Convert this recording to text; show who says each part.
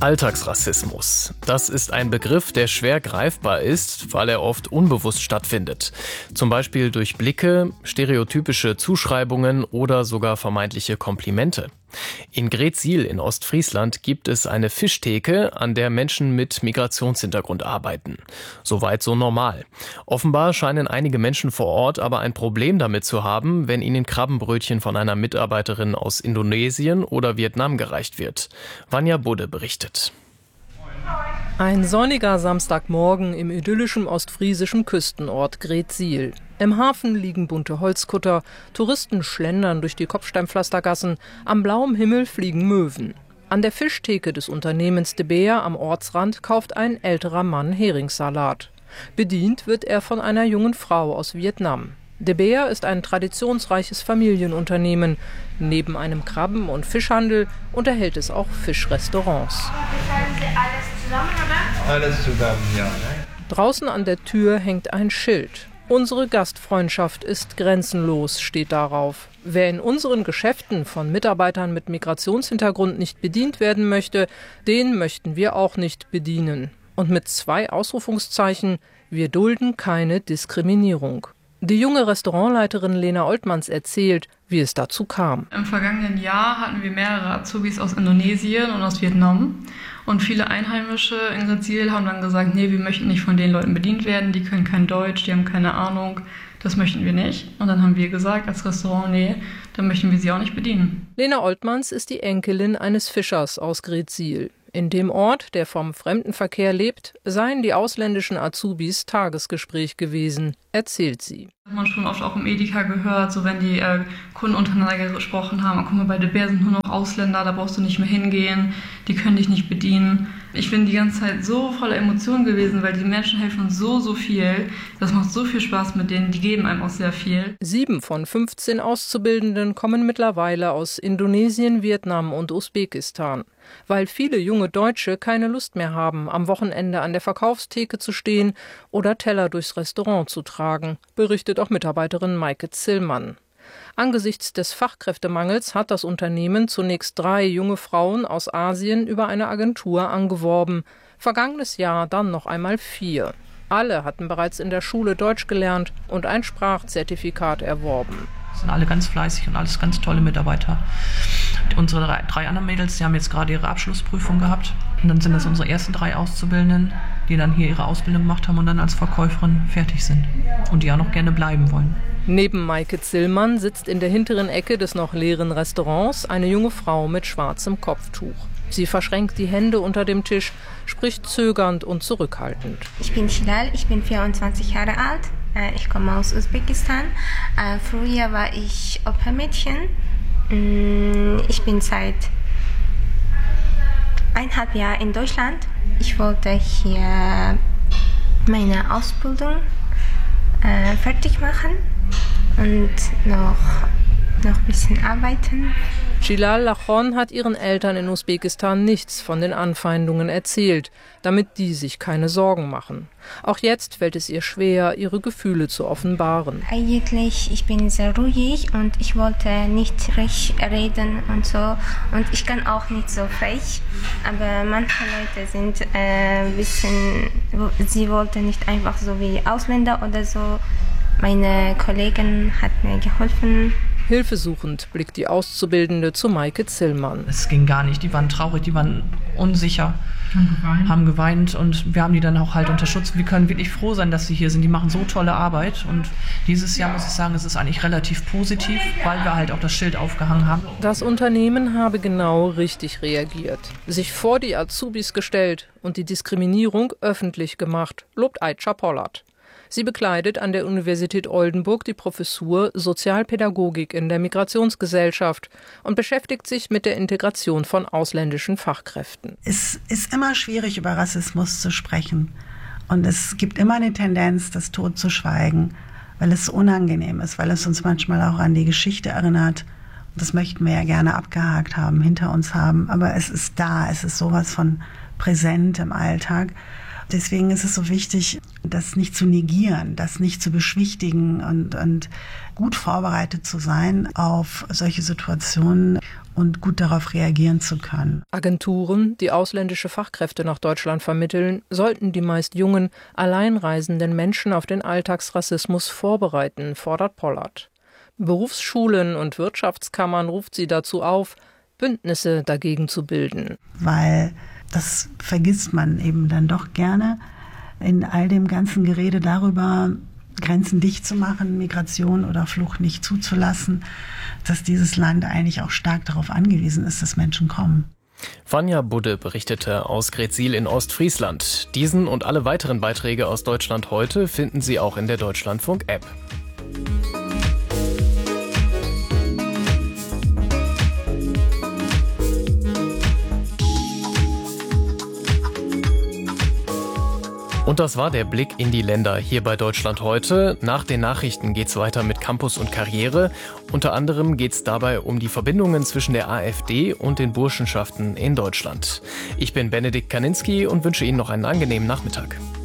Speaker 1: Alltagsrassismus. Das ist ein Begriff, der schwer greifbar ist, weil er oft unbewusst stattfindet. Zum Beispiel durch Blicke, stereotypische Zuschreibungen oder sogar vermeintliche Komplimente. In Greetsiel in Ostfriesland gibt es eine Fischtheke, an der Menschen mit Migrationshintergrund arbeiten. Soweit so normal. Offenbar scheinen einige Menschen vor Ort aber ein Problem damit zu haben, wenn ihnen Krabbenbrötchen von einer Mitarbeiterin aus Indonesien oder Vietnam gereicht wird. Vanja Budde berichtet.
Speaker 2: Ein sonniger Samstagmorgen im idyllischen ostfriesischen Küstenort Greetsiel. Im Hafen liegen bunte Holzkutter, Touristen schlendern durch die Kopfsteinpflastergassen, am blauen Himmel fliegen Möwen. An der Fischtheke des Unternehmens De Beer am Ortsrand kauft ein älterer Mann Heringssalat. Bedient wird er von einer jungen Frau aus Vietnam. De Beer ist ein traditionsreiches Familienunternehmen. Neben einem Krabben- und Fischhandel unterhält es auch Fischrestaurants.
Speaker 3: Bezahlen Sie alles zusammen, oder?
Speaker 4: Alles zusammen, ja.
Speaker 2: Draußen an der Tür hängt ein Schild. Unsere Gastfreundschaft ist grenzenlos, steht darauf. Wer in unseren Geschäften von Mitarbeitern mit Migrationshintergrund nicht bedient werden möchte, den möchten wir auch nicht bedienen. Und mit 2 Ausrufungszeichen: Wir dulden keine Diskriminierung. Die junge Restaurantleiterin Lena Oltmanns erzählt, wie es dazu kam.
Speaker 5: Im vergangenen Jahr hatten wir mehrere Azubis aus Indonesien und aus Vietnam. Und viele Einheimische in Greetsiel haben dann gesagt, nee, wir möchten nicht von den Leuten bedient werden, die können kein Deutsch, die haben keine Ahnung, das möchten wir nicht. Und dann haben wir gesagt als Restaurant, nee, dann möchten wir sie auch nicht bedienen.
Speaker 2: Lena Oltmanns ist die Enkelin eines Fischers aus Greetsiel. In dem Ort, der vom Fremdenverkehr lebt, seien die ausländischen Azubis Tagesgespräch gewesen, erzählt sie.
Speaker 5: Hat man schon oft auch im Edeka gehört, so wenn die Kunden untereinander gesprochen haben, guck mal, bei De Beer sind nur noch Ausländer, da brauchst du nicht mehr hingehen, die können dich nicht bedienen. Ich bin die ganze Zeit so voller Emotionen gewesen, weil die Menschen helfen uns so viel. Das macht so viel Spaß mit denen, die geben einem auch sehr viel.
Speaker 2: 7 von 15 Auszubildenden kommen mittlerweile aus Indonesien, Vietnam und Usbekistan. Weil viele junge Deutsche keine Lust mehr haben, am Wochenende an der Verkaufstheke zu stehen oder Teller durchs Restaurant zu tragen, berichtet auch Mitarbeiterin Maike Zillmann. Angesichts des Fachkräftemangels hat das Unternehmen zunächst 3 junge Frauen aus Asien über eine Agentur angeworben. Vergangenes Jahr dann noch einmal 4. Alle hatten bereits in der Schule Deutsch gelernt und ein Sprachzertifikat erworben.
Speaker 6: Sind alle ganz fleißig und alles ganz tolle Mitarbeiter. Unsere 3 anderen Mädels, die haben jetzt gerade ihre Abschlussprüfung gehabt. Und dann sind das unsere ersten 3 Auszubildenden, die dann hier ihre Ausbildung gemacht haben und dann als Verkäuferin fertig sind. Und die auch noch gerne bleiben wollen.
Speaker 2: Neben Maike Zillmann sitzt in der hinteren Ecke des noch leeren Restaurants eine junge Frau mit schwarzem Kopftuch. Sie verschränkt die Hände unter dem Tisch, spricht zögernd und zurückhaltend.
Speaker 3: Ich bin Hilal, ich bin 24 Jahre alt. Ich komme aus Usbekistan. Früher war ich Opermädchen. Ich bin seit 1,5 Jahren in Deutschland. Ich wollte hier meine Ausbildung fertig machen und noch ein bisschen arbeiten.
Speaker 2: Chilal Lachon hat ihren Eltern in Usbekistan nichts von den Anfeindungen erzählt, damit die sich keine Sorgen machen. Auch jetzt fällt es ihr schwer, ihre Gefühle zu offenbaren.
Speaker 3: Eigentlich, ich bin sehr ruhig und ich wollte nicht frech reden und so. Und ich kann auch nicht so frech. Aber manche Leute sind sie wollten nicht einfach so wie Ausländer oder so. Meine Kollegin hat mir geholfen.
Speaker 2: Hilfesuchend blickt die Auszubildende zu Maike Zillmann.
Speaker 6: Es ging gar nicht, die waren traurig, die waren unsicher, haben geweint und wir haben die dann auch halt unterstützt. Wir können wirklich froh sein, dass sie hier sind, die machen so tolle Arbeit und dieses Jahr muss ich sagen, es ist eigentlich relativ positiv, weil wir halt auch das Schild aufgehangen haben.
Speaker 2: Das Unternehmen habe genau richtig reagiert, sich vor die Azubis gestellt und die Diskriminierung öffentlich gemacht, lobt Aitcha Pollard. Sie bekleidet an der Universität Oldenburg die Professur Sozialpädagogik in der Migrationsgesellschaft und beschäftigt sich mit der Integration von ausländischen Fachkräften.
Speaker 7: Es ist immer schwierig, über Rassismus zu sprechen. Und es gibt immer eine Tendenz, das totzuschweigen, weil es unangenehm ist, weil es uns manchmal auch an die Geschichte erinnert. Und das möchten wir ja gerne abgehakt haben, hinter uns haben. Aber es ist da, es ist sowas von präsent im Alltag. Deswegen ist es so wichtig, das nicht zu negieren, das nicht zu beschwichtigen und gut vorbereitet zu sein auf solche Situationen und gut darauf reagieren zu können.
Speaker 2: Agenturen, die ausländische Fachkräfte nach Deutschland vermitteln, sollten die meist jungen, alleinreisenden Menschen auf den Alltagsrassismus vorbereiten, fordert Pollard. Berufsschulen und Wirtschaftskammern ruft sie dazu auf, Bündnisse dagegen zu bilden.
Speaker 7: Weil das vergisst man eben dann doch gerne in all dem ganzen Gerede darüber, Grenzen dicht zu machen, Migration oder Flucht nicht zuzulassen, dass dieses Land eigentlich auch stark darauf angewiesen ist, dass Menschen kommen.
Speaker 1: Vanja Budde berichtete aus Gretzil in Ostfriesland. Diesen und alle weiteren Beiträge aus Deutschland heute finden Sie auch in der Deutschlandfunk-App. Und das war der Blick in die Länder hier bei Deutschland heute. Nach den Nachrichten geht's weiter mit Campus und Karriere. Unter anderem geht's dabei um die Verbindungen zwischen der AfD und den Burschenschaften in Deutschland. Ich bin Benedikt Kaninski und wünsche Ihnen noch einen angenehmen Nachmittag.